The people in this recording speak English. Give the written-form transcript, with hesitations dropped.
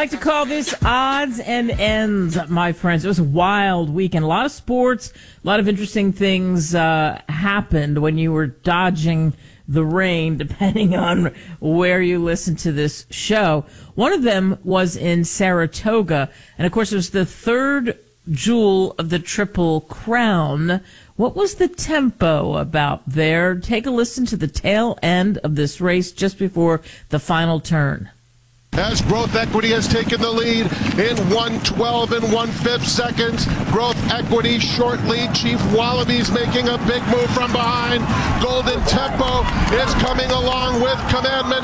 like to call this odds and ends, my friends. It was a wild weekend. A lot of sports, a lot of interesting things happened when you were dodging the rain, depending on where you listen to this show. One of them was in Saratoga, and of course it was the third jewel of the Triple Crown. What was the tempo about there? Take a listen to the tail end of this race just before the final turn. As Growth Equity has taken the lead in 1:12 and 1/5 seconds. Growth Equity short lead. Chief Wallabies making a big move from behind. Golden Tempo is coming along with Commandment